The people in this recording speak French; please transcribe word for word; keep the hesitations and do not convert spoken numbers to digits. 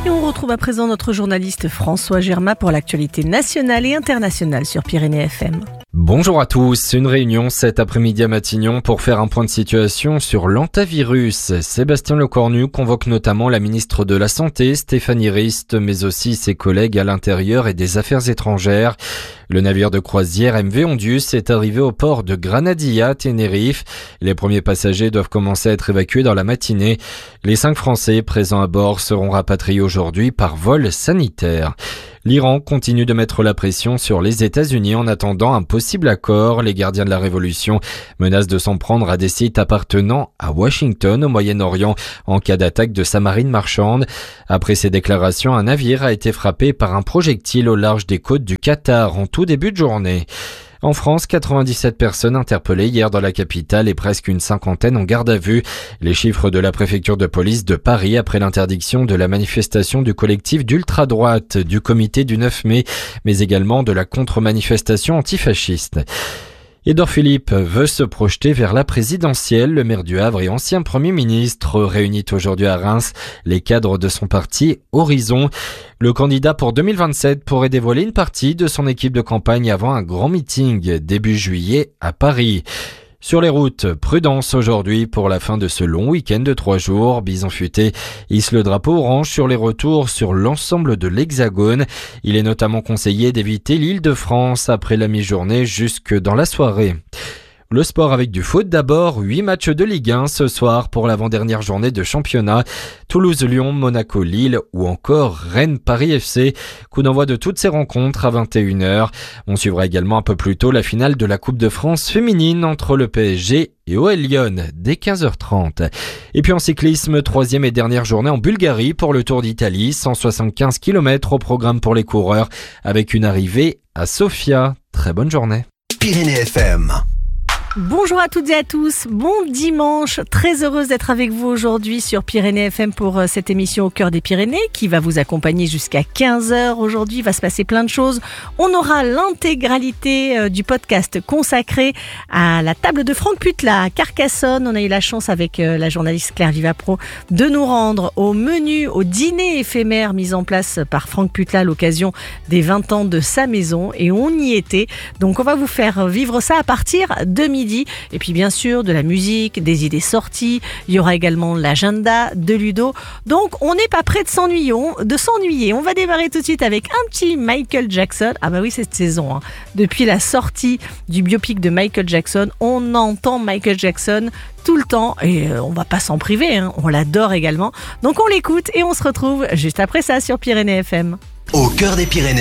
Et on retrouve à présent notre journaliste François Germain pour l'actualité nationale et internationale sur Pyrénées F M. Bonjour à tous, une réunion cet après-midi à Matignon pour faire un point de situation sur l'hantavirus. Sébastien Lecornu convoque notamment la ministre de la Santé, Stéphanie Rist, mais aussi ses collègues à l'intérieur et des Affaires étrangères. Le navire de croisière M V Ondius est arrivé au port de Granadilla, Tenerife. Les premiers passagers doivent commencer à être évacués dans la matinée. Les cinq Français présents à bord seront rapatriés aujourd'hui par vol sanitaire. L'Iran continue de mettre la pression sur les États-Unis en attendant un possible accord. Les gardiens de la révolution menacent de s'en prendre à des sites appartenant à Washington au Moyen-Orient en cas d'attaque de sa marine marchande. Après ces déclarations, un navire a été frappé par un projectile au large des côtes du Qatar en tout début de journée. En France, quatre-vingt-dix-sept personnes interpellées hier dans la capitale et presque une cinquantaine en garde à vue. Les chiffres de la préfecture de police de Paris après l'interdiction de la manifestation du collectif d'ultra-droite du comité du neuf mai, mais également de la contre-manifestation antifasciste. Édouard Philippe veut se projeter vers la présidentielle. Le maire du Havre et ancien Premier ministre réunit aujourd'hui à Reims les cadres de son parti Horizon. Le candidat pour deux mille vingt-sept pourrait dévoiler une partie de son équipe de campagne avant un grand meeting début juillet à Paris. Sur les routes, prudence aujourd'hui pour la fin de ce long week-end de trois jours. Bison Futé hisse le drapeau orange sur les retours sur l'ensemble de l'Hexagone. Il est notamment conseillé d'éviter l'Île-de-France après la mi-journée jusque dans la soirée. Le sport avec du foot d'abord, huit matchs de Ligue un ce soir pour l'avant-dernière journée de championnat. Toulouse-Lyon, Monaco-Lille ou encore Rennes-Paris F C. Coup d'envoi de toutes ces rencontres à vingt et une heures. On suivra également un peu plus tôt la finale de la Coupe de France féminine entre le P S G et O L Lyon dès quinze heures trente. Et puis en cyclisme, troisième et dernière journée en Bulgarie pour le Tour d'Italie. cent soixante-quinze kilomètres au programme pour les coureurs avec une arrivée à Sofia. Très bonne journée. Pyrénées F M. Bonjour à toutes et à tous, bon dimanche, très heureuse d'être avec vous aujourd'hui sur Pyrénées F M pour cette émission au cœur des Pyrénées qui va vous accompagner jusqu'à quinze heures. Aujourd'hui, il va se passer plein de choses. On aura l'intégralité du podcast consacré à la table de Franck Putla à Carcassonne. On a eu la chance avec la journaliste Claire Vivapro de nous rendre au menu, au dîner éphémère mis en place par Franck Putla à l'occasion des vingt ans de sa maison et on y était. Donc on va vous faire vivre ça à partir de midi. Et puis bien sûr de la musique, des idées sorties, il y aura également l'agenda de Ludo. Donc on n'est pas prêt de s'ennuyer, de s'ennuyer. On va démarrer tout de suite avec un petit Michael Jackson. Ah bah oui, cette saison, hein. Depuis la sortie du biopic de Michael Jackson, on entend Michael Jackson tout le temps et on va pas s'en priver, hein. On l'adore également. Donc on l'écoute et on se retrouve juste après ça sur Pyrénées F M. Au cœur des Pyrénées.